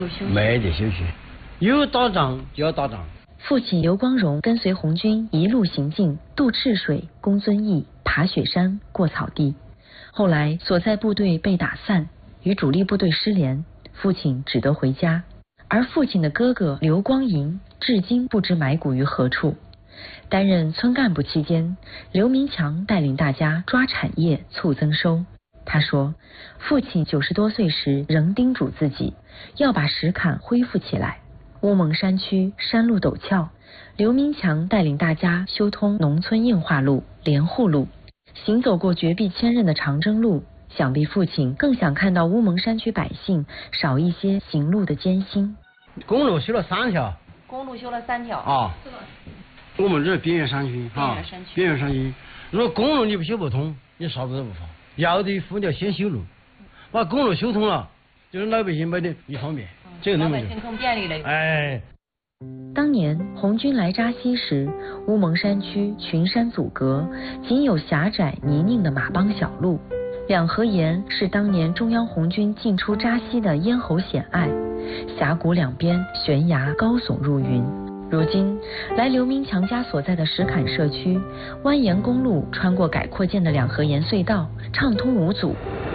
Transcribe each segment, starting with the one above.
没得休息，有打仗就要打仗。 父亲刘光荣跟随红军一路行进，渡赤水、攻遵义、爬雪山、过草地。后来所在部队被打散，与主力部队失联，父亲只得回家。而父亲的哥哥刘光银至今不知埋骨于何处。担任村干部期间，刘明强带领大家抓产业，促增收。他说，父亲90多岁时仍叮嘱自己要把石坎恢复起来。乌蒙山区山路陡峭，刘明强带领大家修通农村硬化路、连户路，行走过绝壁千仞的长征路。想必父亲更想看到乌蒙山区百姓少一些行路的艰辛。 公路修了3条， 公路修了3条啊。我们这是边缘山区啊，边缘山区。如果公路你不修不通，你啥子都不发。要的夫你要先修路，把公路修通了，就是老百姓买的一方便。这个能不能？ 更便利了。 哎。 当年红军来扎西时，乌蒙山区群山阻隔，仅有狭窄泥泞的马帮小路。两河沿是当年中央红军进出扎西的咽喉险隘，峡谷两边悬崖高耸入云。如今来刘明强家所在的石坎社区，蜿蜒公路穿过改扩建的两河沿隧道，畅通无阻。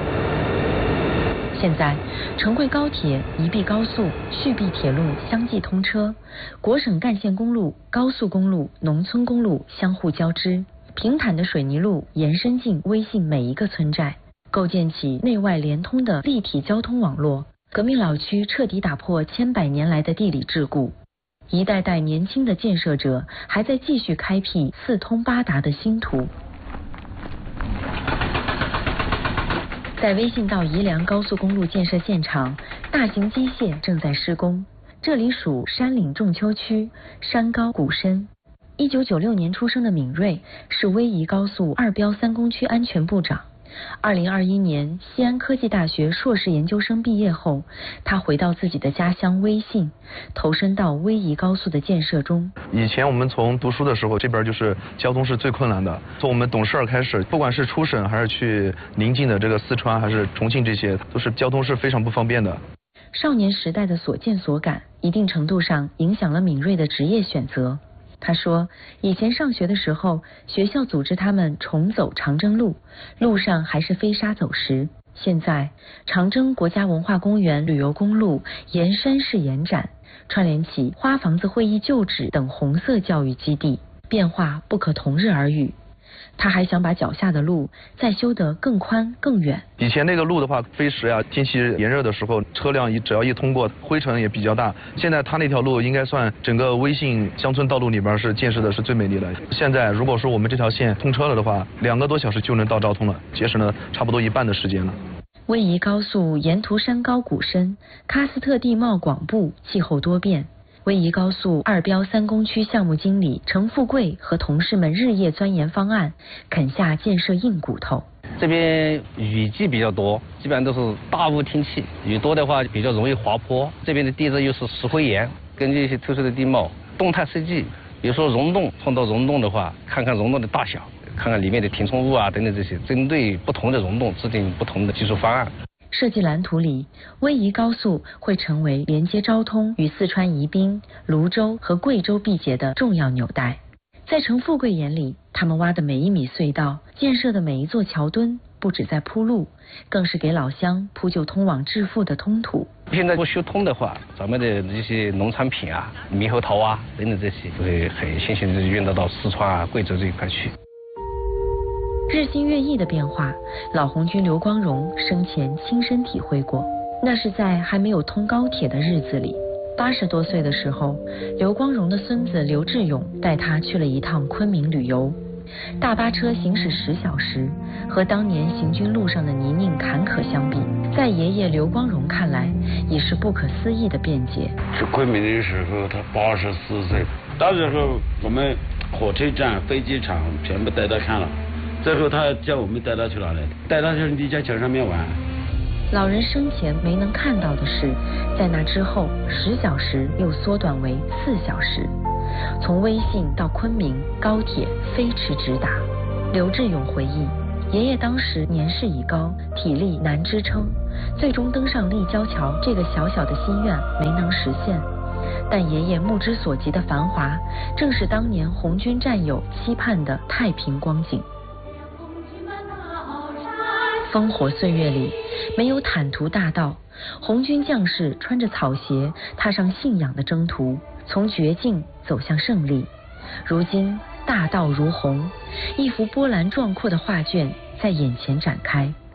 现在成贵高铁、宜碧高速、续碧铁路相继通车，国省干线公路、高速公路、农村公路相互交织，平坦的水泥路延伸进微信每一个村寨，构建起内外连通的立体交通网络。革命老区彻底打破千百年来的地理桎梏，一代代年轻的建设者还在继续开辟四通八达的新途。在微信到宜良高速公路建设现场，大型机械正在施工。这里属山岭仲丘区，山高谷深。1996年出生的敏锐是威仪高速2标3工区安全部长。2021年西安科技大学硕士研究生毕业后，他回到自己的家乡威信，投身到威仪高速的建设中。 以前我们从读书的时候，这边就是交通是最困难的。从我们懂事儿开始，不管是出省还是去邻近的这个四川还是重庆，这些都是交通是非常不方便的。 少年时代的所见所感，一定程度上影响了敏锐的职业选择。他说，以前上学的时候，学校组织他们重走长征路，路上还是飞沙走石。现在，长征国家文化公园旅游公路沿山势延展，串联起花房子会议旧址等红色教育基地，变化不可同日而语。他还想把脚下的路再修得更宽更远。 以前那个路的话，飞石呀，天气炎热的时候，车辆只要一通过，灰尘也比较大。现在他那条路应该算整个微信乡村道路里边是建设的是最美丽的。现在如果说我们这条线通车了的话，2个多小时就能到昭通了，节省了差不多1半的时间了。 威仪高速沿途山高谷深，喀斯特地貌广布，气候多变。威仪高速2标3工区项目经理程富贵和同事们日夜钻研方案，啃下建设硬骨头。 这边雨季比较多，基本上都是大雾天气，雨多的话比较容易滑坡。这边的地质又是石灰岩，根据一些特殊的地貌，动态设计，比如说溶洞，碰到溶洞的话，看看溶洞的大小，看看里面的填充物啊等等这些，针对不同的溶洞制定不同的技术方案。 设计蓝图里，威仪高速会成为连接昭通与四川宜宾、泸州和贵州毕节的重要纽带。在程富贵眼里，他们挖的每一米隧道，建设的每一座桥墩，不止在铺路，更是给老乡铺就通往致富的通途。 现在不修通的话，咱们的这些农产品啊、猕猴桃啊等等这些，会很新鲜的运到四川啊、贵州这一块去。 日新月异的变化，老红军刘光荣生前亲身体会过。那是在还没有通高铁的日子里，80多岁的时候，刘光荣的孙子刘志勇带他去了一趟昆明旅游。大巴车行驶10小时，和当年行军路上的泥泞坎坷相比，在爷爷刘光荣看来，已是不可思议的便捷。 去昆明的时候，他84岁，到时候我们火车站、飞机场全部带他看了。最后他叫我们带他去哪里？带他去立交桥上面玩。 老人生前没能看到的是，在那之后10小时又缩短为4小时。从威信到昆明，高铁飞驰直达。刘志勇回忆， 爷爷当时年事已高，体力难支撑，最终登上立交桥这个小小的心愿没能实现。但爷爷目之所及的繁华，正是当年红军战友期盼的太平光景。烽火岁月里，没有坦途大道，红军将士穿着草鞋，踏上信仰的征途，从绝境走向胜利。如今大道如虹，一幅波澜壮阔的画卷在眼前展开。